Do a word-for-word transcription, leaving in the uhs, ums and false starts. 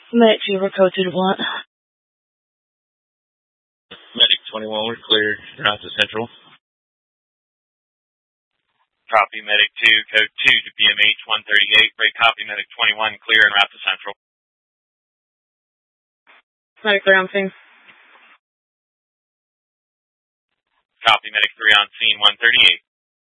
Medic two, we're code two to blunt. Medic twenty-one, we're clear. Route to Central. Copy, Medic two, code two to B M H one thirty-eight. Break copy, Medic twenty-one, clear and route to Central. Medic three on scene. Copy, Medic three on scene one thirty-eight.